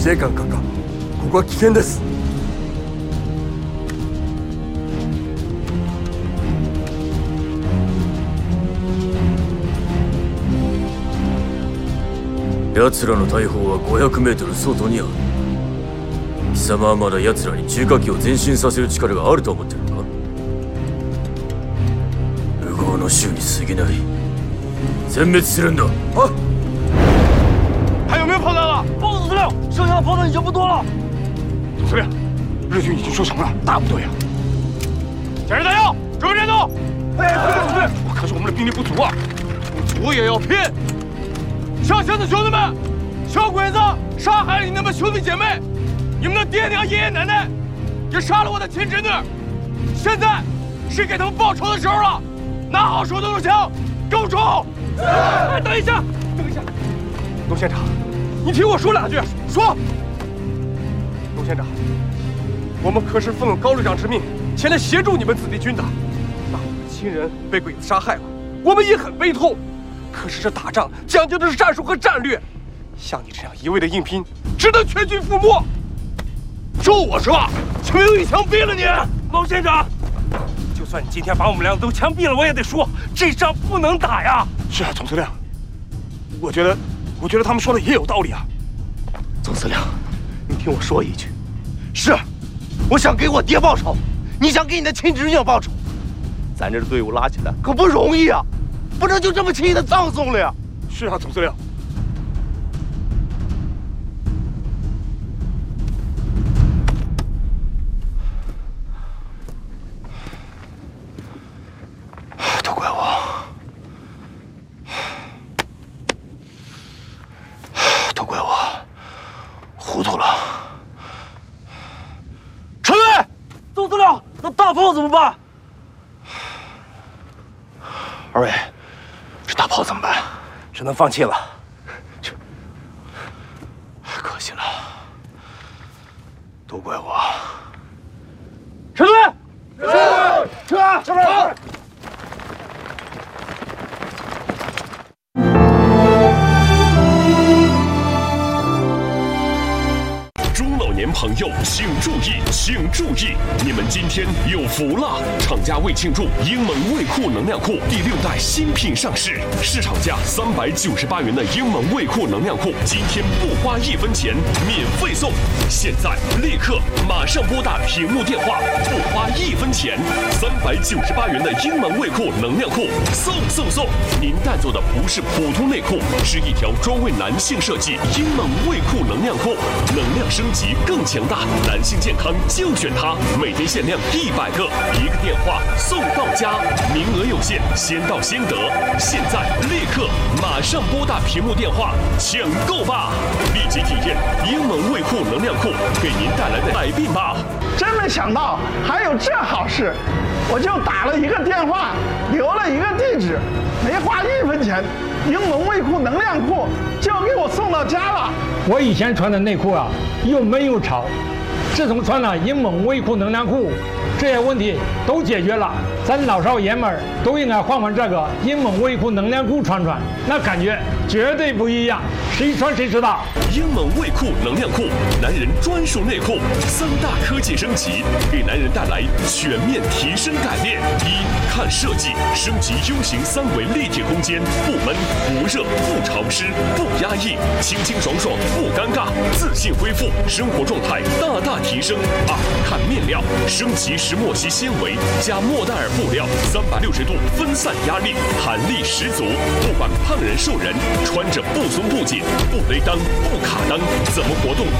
衛官閣下、ここは危険です。 奴らの大砲は500メートル外にある。貴様はまだ奴らに重火器を前進させる力があると思ってるのか？無謀の衆に過ぎない。全滅するんだ。 啊！ 还有没有炮弹了？ 报告司令，剩下的炮弹已经不多了。 总司令，日军已经收成了，大部队啊！加油加油，准备战斗！哎，司令，我可是我们的兵力不足啊，不足也要拼。上线的兄弟们，小鬼子杀害了你们兄弟姐妹，你们的爹娘、爷爷奶奶，也杀了我的亲侄女。现在是给他们报仇的时候了，拿好手中的枪，跟我冲！哎，等一下，等一下，董县长，你听我说两句。说，董县长，我们可是奉了高旅长之命前来协助你们子弟军的。那我们的亲人被鬼子杀害了，我们也很悲痛。可是这打仗讲究的是战术和战略，像你这样一味的硬拼，只能全军覆没。咒我是吧？就用一枪毙了你，毛县长。就算你今天把我们两个都枪毙了，我也得说这仗不能打呀。是啊，总司令，我觉得他们说的也有道理啊。总司令，你听我说一句，是，我想给我爹报仇，你想给你的亲侄女报仇，咱这队伍拉起来可不容易啊。不能就这么轻易的葬送了呀！是啊，总司令。都怪我，都怪我，糊涂了。陈队， 总司令，那大炮怎么办？ 二位。大炮怎么办？只能放弃了。这可惜了，都怪我。陈队，撤！撤！ 中老年朋友请注意，请注意！你们今天有福了！厂家为庆祝英蒙卫酷能量裤第6代新品上市，市场价398元的英蒙卫酷能量裤，今天不花1分钱免费送！现在立刻马上拨打屏幕电话，不花1分钱，398元的英蒙卫酷能量裤送！您带走的不是普通内裤，是一条专为男性设计英蒙卫酷能量裤，能量升级更强大，男性健康就选它，每天限量100个，1个电话送到家，名额有限，先到先得。现在立刻马上拨打屏幕电话抢购吧！立即体验英蒙卫酷能量裤给您带来的改变吧！ 真没想到还有这好事，我就打了1个电话，留了1个地址，没花1分钱，英蒙卫酷能量裤就给我送到家了。 我以前穿的内裤啊，又闷又潮，自从穿了英蒙卫酷能量裤，这些问题都解决了。咱老少爷们儿都应该换这个英蒙卫酷能量裤穿，那感觉绝对不一样，谁穿谁知道。 英蒙卫酷能量裤，男人专属内裤，3大科技升级，给男人带来全面提升改变。1、看设计，升级 U 型3维立体空间，不闷、不热、不潮湿、不压抑，清清爽爽，不尴尬，自信恢复，生活状态大大提升。2、看面料，升级石墨烯纤维加莫代尔布料，360度分散压力，弹力十足，不管胖人瘦人，穿着不松不紧，不勒裆不卡裆，怎么活动